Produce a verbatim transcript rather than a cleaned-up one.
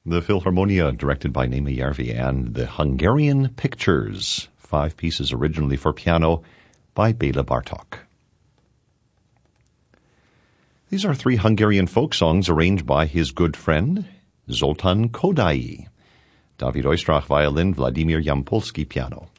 The Philharmonia, directed by Németh Järvi, and the Hungarian Pictures, five pieces originally for piano by Béla Bartók. These are three Hungarian folk songs arranged by his good friend, Zoltán Kodály. Dávid Oistrakh, violin, Vladimír Jampolsky, piano.